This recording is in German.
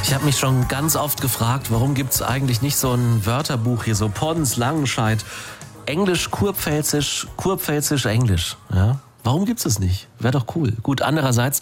Ich habe mich schon ganz oft gefragt, warum gibt es eigentlich nicht so ein Wörterbuch hier, so Pons, Langenscheidt, Englisch, Kurpfälzisch, Englisch, ja? Warum gibt's es nicht? Wäre doch cool. Gut, andererseits